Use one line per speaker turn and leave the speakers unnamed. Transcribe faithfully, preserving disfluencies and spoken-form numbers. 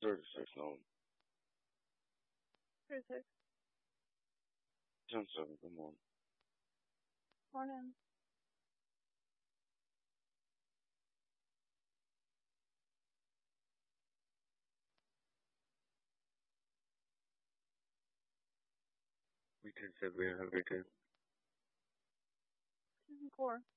thirty-six now.
thirty-six.
ten seven, come on.
Morning.
We ten seven, have a great day.
ten four.